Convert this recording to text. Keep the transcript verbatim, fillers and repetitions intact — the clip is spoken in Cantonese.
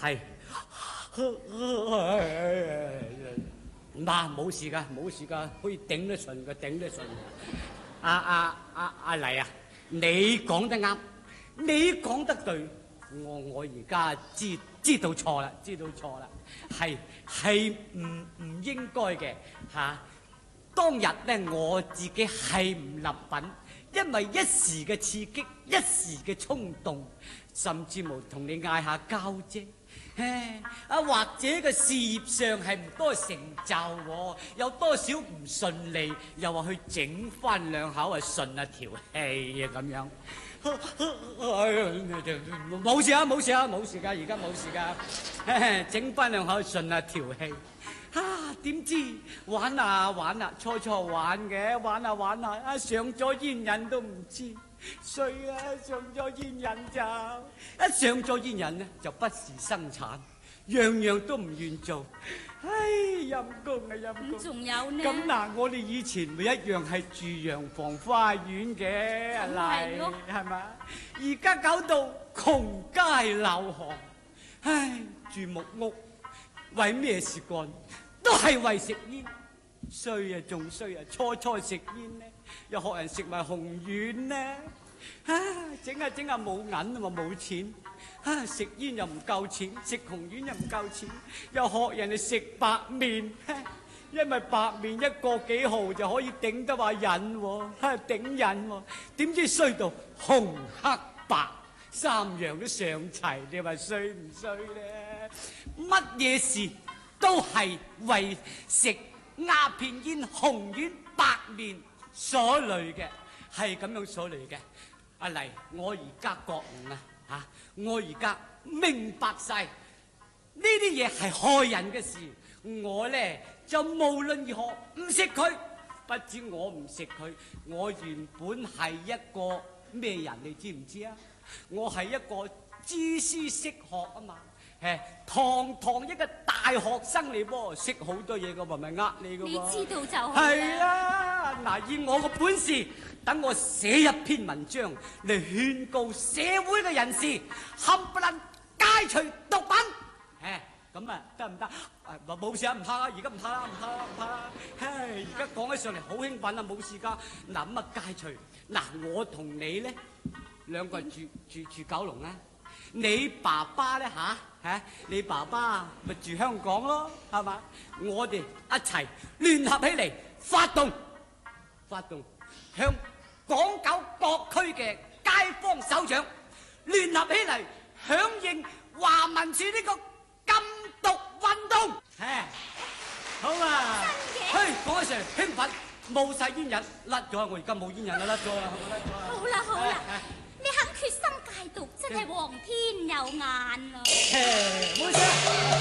係。嗱，冇事噶，冇事噶，可以頂得順嘅，頂得順。阿阿阿阿黎啊，你講得啱，你講得對，我我而家知知道錯啦，知道錯啦，係係唔唔應該嘅嚇。當日咧，我自己係唔立品，因為一時嘅刺激，一時嘅衝動，甚至乎同你嗌下交啫。唉，啊或者個事業上係唔多成就，有多少唔順利，又話去整翻兩口啊順下條氣啊咁樣。冇事啊，冇事啊，冇事噶，而家冇事噶，整翻兩口順下條氣。啊，點知玩啊玩啊，初初玩嘅，玩啊玩啊，啊上咗煙癮都唔知。衰啊！上咗煙癮就一上咗煙癮咧，就不時生產，樣樣都唔願做。唉，陰公啊陰公！ 咁仲有呢？ 咁嗱，我哋以前咪一樣係住洋房花園嘅，阿麗係嘛？而家搞到窮街陋巷，唉，住木屋，為咩事幹？都係為食煙。衰啊，仲衰啊！初初食煙呢，又學人食埋紅丸呢，啊，整下整下冇銀啊嘛，冇錢，啊，食煙又唔夠錢，食紅丸又唔夠錢，又學人哋食白麵，因為白麵一個幾毫就可以頂得話癮喎，啊，頂癮喎，點知衰到紅黑白三樣都上齊，你話衰唔衰咧？乜嘢事都係為食鴉片煙、紅丸、白面所累嘅，係咁樣所累嘅。阿黎，我而家覺悟啦，吓、啊，我而家明白晒呢啲嘢係害人嘅事。我咧就無論如何唔食佢，不止我唔食佢，我原本係一個咩人，你知唔知啊？我係一個知書識學啊嘛。誒，堂堂一個大學生嚟噃，識好多嘢噶喎，咪呃你噶喎。 你知道就好。 係啊，嗱，以我個本事，等我寫一篇文章嚟勸告社會嘅人士，冚唪唥戒除毒品。誒，咁啊得唔得？誒，冇事啊，唔怕啦，而家唔怕啦，唔怕啦，唔怕啦。唉，而家講起上嚟好興奮啊，冇事噶。嗱咁啊戒除，嗱我同你咧兩個住住住九龍啊。你爸爸咧吓吓，你爸爸咪住香港咯，係嘛？我哋一齊聯合起嚟發動，發動向港九各區嘅街坊首長聯合起嚟響應華民署呢個禁毒運動。誒，好啊！嘿，講起上嚟興奮，冇晒煙癮，甩咗啊！我而家冇煙癮啦，甩咗啦，甩咗啦。 好啦好啦。你肯決心戒毒，真係皇天有眼啊！ 冇事。